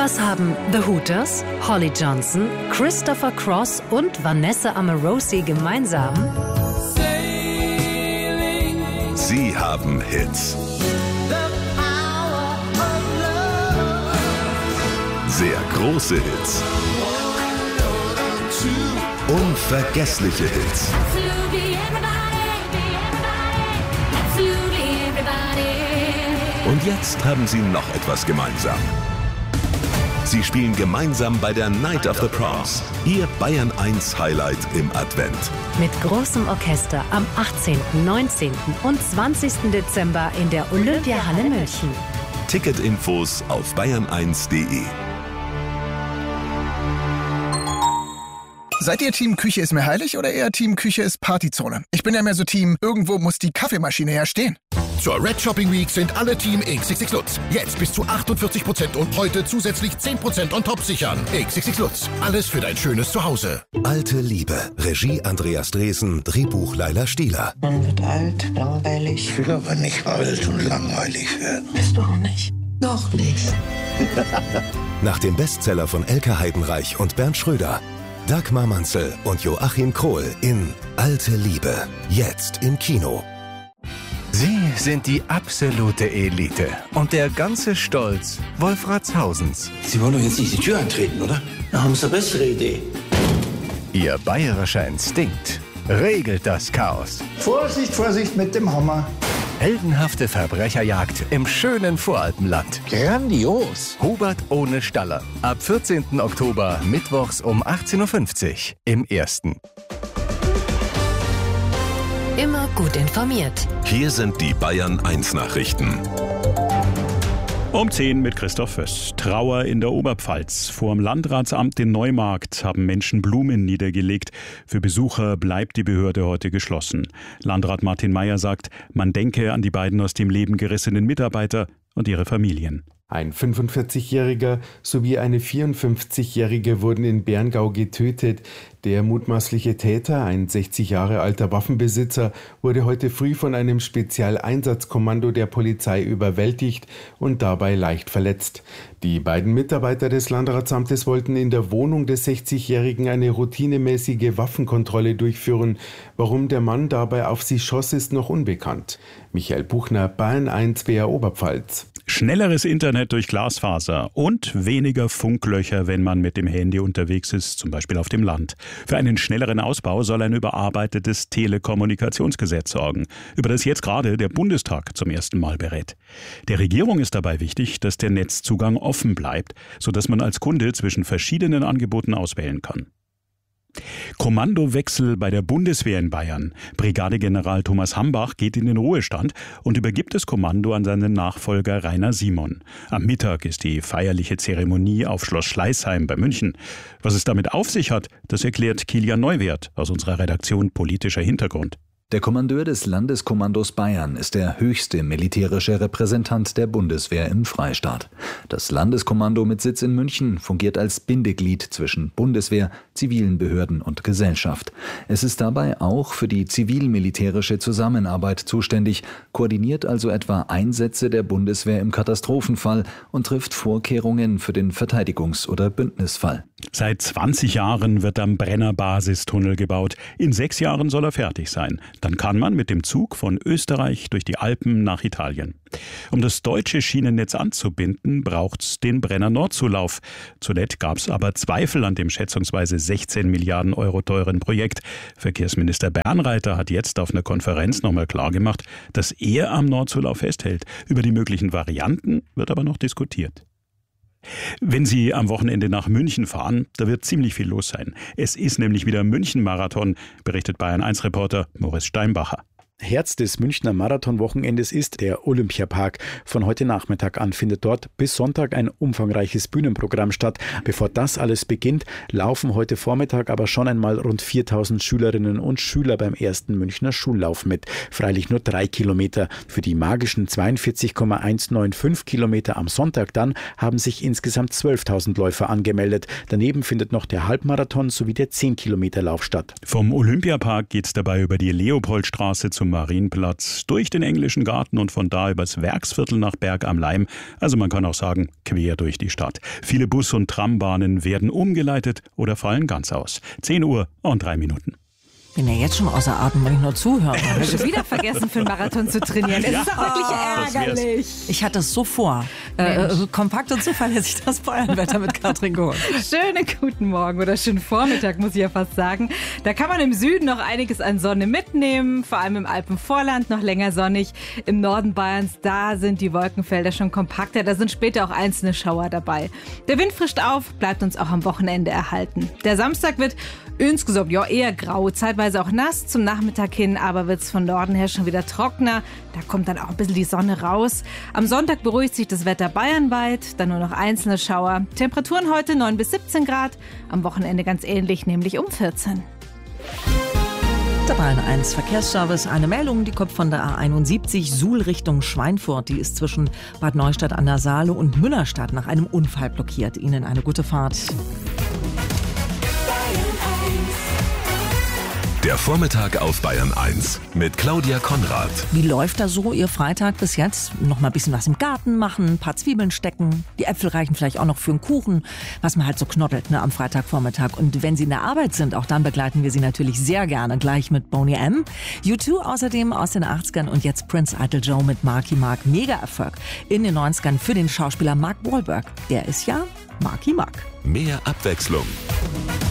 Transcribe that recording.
Was haben The Hooters, Holly Johnson, Christopher Cross und Vanessa Amorosi gemeinsam? Sie haben Hits. Sehr große Hits. Unvergessliche Hits. Und jetzt haben sie noch etwas gemeinsam. Sie spielen gemeinsam bei der Night of the Proms. Ihr Bayern 1 Highlight im Advent. Mit großem Orchester am 18., 19. und 20. Dezember in der Olympiahalle München. Ticketinfos auf bayern1.de. Seid ihr Team Küche ist mir heilig oder eher Team Küche ist Partyzone? Ich bin ja mehr so Team, irgendwo muss die Kaffeemaschine her stehen. Zur Red Shopping Week sind alle Team XXX Lutz. Jetzt bis zu 48% und heute zusätzlich 10% on top sichern. XXX Lutz. Alles für dein schönes Zuhause. Alte Liebe. Regie Andreas Dresen. Drehbuch Laila Stieler. Man wird alt, langweilig. Ich will aber nicht alt und langweilig werden. Bist du auch nicht? Noch nicht. Nach dem Bestseller von Elke Heidenreich und Bernd Schröder. Dagmar Manzel und Joachim Krohl in Alte Liebe. Jetzt im Kino. Sie sind die absolute Elite und der ganze Stolz Wolfratshausens. Sie wollen doch jetzt nicht die Tür eintreten, oder? Da haben Sie eine bessere Idee. Ihr bayerischer Instinkt regelt das Chaos. Vorsicht, Vorsicht mit dem Hammer. Heldenhafte Verbrecherjagd im schönen Voralpenland. Grandios. Hubert ohne Staller. Ab 14. Oktober, mittwochs um 18.50 Uhr im Ersten. Immer gut informiert. Hier sind die Bayern 1 Nachrichten. Um 10 mit Christoph Föß. Trauer in der Oberpfalz. Vor dem Landratsamt in Neumarkt haben Menschen Blumen niedergelegt. Für Besucher bleibt die Behörde heute geschlossen. Landrat Martin Mayer sagt, man denke an die beiden aus dem Leben gerissenen Mitarbeiter und ihre Familien. Ein 45-Jähriger sowie eine 54-Jährige wurden in Berngau getötet. Der mutmaßliche Täter, ein 60 Jahre alter Waffenbesitzer, wurde heute früh von einem Spezialeinsatzkommando der Polizei überwältigt und dabei leicht verletzt. Die beiden Mitarbeiter des Landratsamtes wollten in der Wohnung des 60-Jährigen eine routinemäßige Waffenkontrolle durchführen. Warum der Mann dabei auf sie schoss, ist noch unbekannt. Michael Buchner, Bayern 1 WR Oberpfalz. Schnelleres Internet durch Glasfaser und weniger Funklöcher, wenn man mit dem Handy unterwegs ist, zum Beispiel auf dem Land. Für einen schnelleren Ausbau soll ein überarbeitetes Telekommunikationsgesetz sorgen, über das jetzt gerade der Bundestag zum ersten Mal berät. Der Regierung ist dabei wichtig, dass der Netzzugang offen bleibt, sodass man als Kunde zwischen verschiedenen Angeboten auswählen kann. Kommandowechsel bei der Bundeswehr in Bayern. Brigadegeneral Thomas Hambach geht in den Ruhestand und übergibt das Kommando an seinen Nachfolger Rainer Simon. Am Mittag ist die feierliche Zeremonie auf Schloss Schleißheim bei München. Was es damit auf sich hat, das erklärt Kilian Neuwert aus unserer Redaktion Politischer Hintergrund. Der Kommandeur des Landeskommandos Bayern ist der höchste militärische Repräsentant der Bundeswehr im Freistaat. Das Landeskommando mit Sitz in München fungiert als Bindeglied zwischen Bundeswehr, zivilen Behörden und Gesellschaft. Es ist dabei auch für die zivil-militärische Zusammenarbeit zuständig, koordiniert also etwa Einsätze der Bundeswehr im Katastrophenfall und trifft Vorkehrungen für den Verteidigungs- oder Bündnisfall. Seit 20 Jahren wird am Brenner-Basistunnel gebaut. In 6 Jahren soll er fertig sein. Dann kann man mit dem Zug von Österreich durch die Alpen nach Italien. Um das deutsche Schienennetz anzubinden, braucht's den Brenner-Nordzulauf. Zuletzt gab's aber Zweifel an dem schätzungsweise 16 Milliarden Euro teuren Projekt. Verkehrsminister Bernreiter hat jetzt auf einer Konferenz nochmal klargemacht, dass er am Nordzulauf festhält. Über die möglichen Varianten wird aber noch diskutiert. Wenn Sie am Wochenende nach München fahren, da wird ziemlich viel los sein. Es ist nämlich wieder München-Marathon, berichtet Bayern-1-Reporter Moritz Steinbacher. Herz des Münchner Marathonwochenendes ist der Olympiapark. Von heute Nachmittag an findet dort bis Sonntag ein umfangreiches Bühnenprogramm statt. Bevor das alles beginnt, laufen heute Vormittag aber schon einmal rund 4000 Schülerinnen und Schüler beim ersten Münchner Schullauf mit. Freilich nur 3 Kilometer. Für die magischen 42,195 Kilometer am Sonntag dann haben sich insgesamt 12.000 Läufer angemeldet. Daneben findet noch der Halbmarathon sowie der 10-Kilometer-Lauf statt. Vom Olympiapark geht's dabei über die Leopoldstraße zur zum Marienplatz, durch den Englischen Garten und von da übers Werksviertel nach Berg am Laim. Also man kann auch sagen, quer durch die Stadt. Viele Bus- und Trambahnen werden umgeleitet oder fallen ganz aus. 10 Uhr und 3 Minuten. Ich bin ja jetzt schon außer Atem, wenn ich nur zuhöre. Ich habe wieder vergessen, für einen Marathon zu trainieren. Es ist doch wirklich ärgerlich. Ich hatte es so vor. Kompakt und zuverlässig das Bayernwetter mit Katrin Gohl. Schönen guten Morgen oder schönen Vormittag, muss ich ja fast sagen. Da kann man im Süden noch einiges an Sonne mitnehmen, vor allem im Alpenvorland noch länger sonnig. Im Norden Bayerns, da sind die Wolkenfelder schon kompakter, da sind später auch einzelne Schauer dabei. Der Wind frischt auf, bleibt uns auch am Wochenende erhalten. Der Samstag wird insgesamt eher grau, zeitweise auch nass. Zum Nachmittag hin aber wird es von Norden her schon wieder trockener. Da kommt dann auch ein bisschen die Sonne raus. Am Sonntag beruhigt sich das Wetter bayernweit, dann nur noch einzelne Schauer. Temperaturen heute 9 bis 17 Grad, am Wochenende ganz ähnlich, nämlich um 14. Der Bayern 1 Verkehrsservice. Eine Meldung, die kommt von der A71 Suhl Richtung Schweinfurt. Die ist zwischen Bad Neustadt an der Saale und Münnerstadt nach einem Unfall blockiert. Ihnen eine gute Fahrt. Der Vormittag auf Bayern 1 mit Claudia Konrad. Wie läuft da so Ihr Freitag bis jetzt? Noch mal ein bisschen was im Garten machen, ein paar Zwiebeln stecken. Die Äpfel reichen vielleicht auch noch für einen Kuchen, was man halt so knoddelt, am Freitagvormittag. Und wenn Sie in der Arbeit sind, auch dann begleiten wir Sie natürlich sehr gerne gleich mit Boney M. U2 außerdem aus den 80ern und jetzt Prince Idol Joe mit Marky Mark. Mega Erfolg in den 90ern für den Schauspieler Mark Wahlberg. Der ist ja Marky Mark. Mehr Abwechslung.